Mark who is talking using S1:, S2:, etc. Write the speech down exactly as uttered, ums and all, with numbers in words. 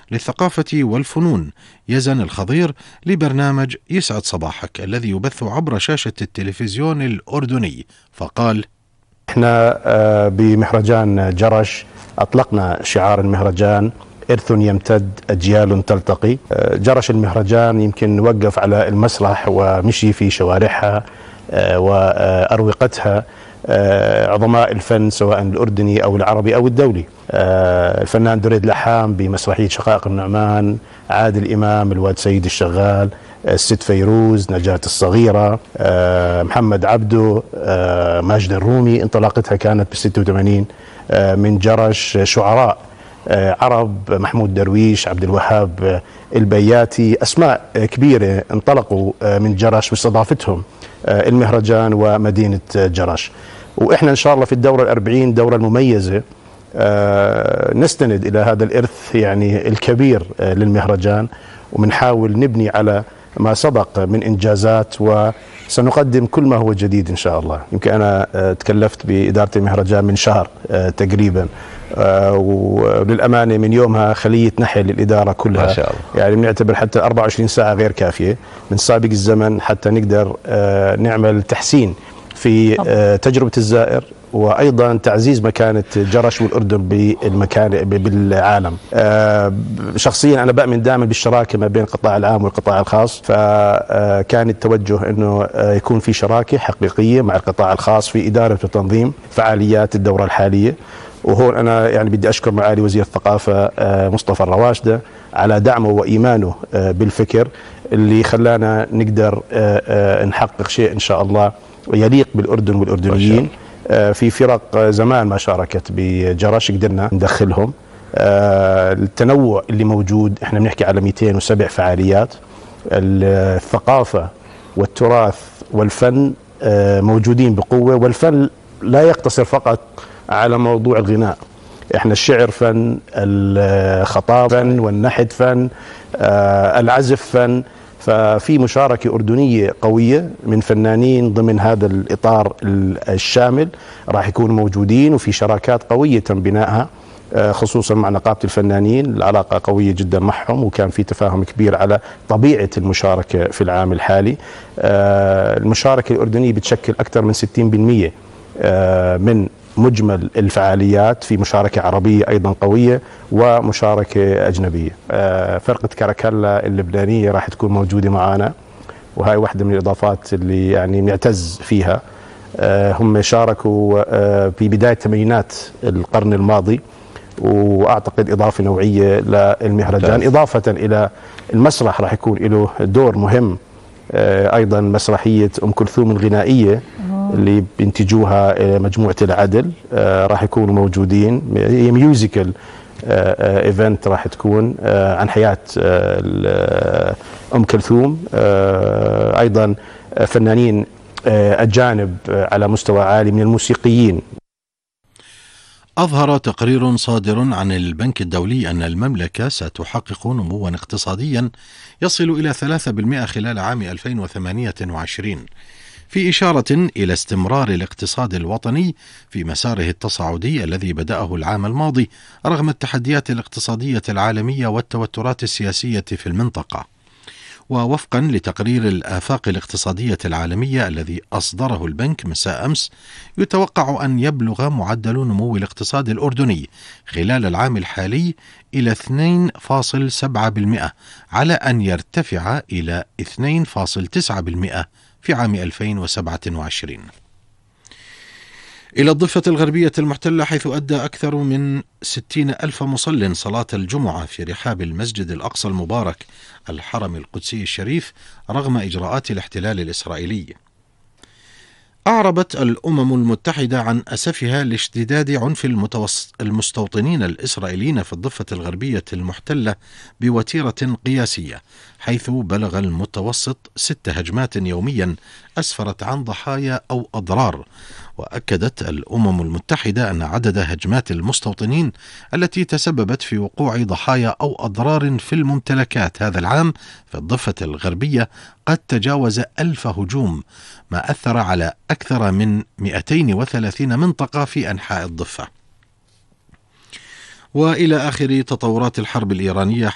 S1: للثقافة والفنون يزن الخضير لبرنامج يسعد صباحك الذي يبث عبر شاشة التلفزيون الأردني، فقال:
S2: احنا بمهرجان جرش أطلقنا شعار المهرجان: إرث يمتد أجيال تلتقي. جرش المهرجان يمكن وقف على المسرح ومشي في شوارعها وأروقتها عظماء الفن سواء الأردني أو العربي أو الدولي. الفنان دريد لحام بمسرحية شقائق النعمان، عادل إمام، الواد سيد الشغال، الست فيروز، نجاة الصغيرة، محمد عبده، ماجد الرومي. انطلاقتها كانت بالستة وثمانين من جرش. شعراء عرب، محمود درويش، عبد الوهاب البياتي، أسماء كبيرة انطلقوا من جرش واستضافتهم المهرجان ومدينة جرش. وإحنا إن شاء الله في الدورة الأربعين، دورة المميزة، نستند إلى هذا الإرث يعني الكبير للمهرجان، ومنحاول نبني على ما سبق من إنجازات، وسنقدم كل ما هو جديد إن شاء الله. يمكن أنا تكلفت بإدارة المهرجان من شهر تقريبا، وللأمانة من يومها خلية نحل للإدارة كلها ما شاء الله. يعني بنعتبر حتى أربعة وعشرين ساعة غير كافية من سابق الزمن حتى نقدر نعمل تحسين في تجربة الزائر، وأيضا تعزيز مكانة جرش والأردن بالمكان بالعالم. شخصيا أنا بأمن دائما بالشراكة ما بين القطاع العام والقطاع الخاص، فكان التوجه أنه يكون في شراكة حقيقية مع القطاع الخاص في إدارة وتنظيم فعاليات الدورة الحالية. وهون أنا يعني بدي أشكر معالي وزير الثقافة مصطفى الرواشدة على دعمه وإيمانه بالفكر اللي خلانا نقدر نحقق شيء إن شاء الله يليق بالأردن والأردنيين. في فرق زمان ما شاركت بجرش قدرنا ندخلهم. التنوع اللي موجود، احنا بنحكي على مئتين وسبع فعاليات. الثقافة والتراث والفن موجودين بقوة، والفن لا يقتصر فقط على موضوع الغناء. احنا الشعر فن، الخطاب فن، والنحت فن، العزف فن. ففي مشاركة أردنية قوية من فنانين ضمن هذا الإطار الشامل راح يكونوا موجودين، وفي شراكات قوية تم بنائها خصوصا مع نقابة الفنانين. العلاقة قوية جدا معهم، وكان في تفاهم كبير على طبيعة المشاركة في العام الحالي. المشاركة الأردنية بتشكل أكثر من ستين بالمئة من مجمل الفعاليات، في مشاركة عربية أيضا قوية ومشاركة أجنبية. فرقة كاراكلا اللبنانية راح تكون موجودة معنا، وهي واحدة من الإضافات اللي يعني نعتز فيها. هم شاركوا في بداية ثمانينات القرن الماضي، وأعتقد إضافة نوعية للمهرجان. إضافة إلى المسرح راح يكون له دور مهم، أيضا مسرحية أم كلثوم الغنائية اللي بينتجوها مجموعة العدل راح يكونوا موجودين. هي ميوزيكال ايفنت راح تكون عن حياة أم كلثوم. أيضا فنانين أجانب على مستوى عالي من الموسيقيين.
S1: أظهر تقرير صادر عن البنك الدولي أن المملكة ستحقق نمواً اقتصادياً يصل إلى ثلاثة بالمئة خلال عام ألفين وثمانية وعشرين، في إشارة إلى استمرار الاقتصاد الوطني في مساره التصاعدي الذي بدأه العام الماضي رغم التحديات الاقتصادية العالمية والتوترات السياسية في المنطقة. ووفقا لتقرير الآفاق الاقتصادية العالمية الذي أصدره البنك مساء أمس، يتوقع أن يبلغ معدل نمو الاقتصاد الأردني خلال العام الحالي إلى اثنين فاصلة سبعة بالمئة، على أن يرتفع إلى اثنين فاصلة تسعة بالمئة في عام ألفين وسبعة وعشرين. إلى الضفة الغربية المحتلة، حيث أدى أكثر من ستين ألف مصل صلاة الجمعة في رحاب المسجد الأقصى المبارك الحرم القدسي الشريف رغم إجراءات الاحتلال الإسرائيلي. أعربت الأمم المتحدة عن أسفها لاشتداد عنف المستوطنين الإسرائيليين في الضفة الغربية المحتلة بوتيرة قياسية، حيث بلغ المتوسط ست هجمات يوميا أسفرت عن ضحايا أو أضرار. وأكدت الأمم المتحدة أن عدد هجمات المستوطنين التي تسببت في وقوع ضحايا أو أضرار في الممتلكات هذا العام في الضفة الغربية قد تجاوز ألف هجوم، ما أثر على أكثر من مئتين وثلاثين منطقة في أنحاء الضفة. وإلى آخر تطورات الحرب الإيرانية،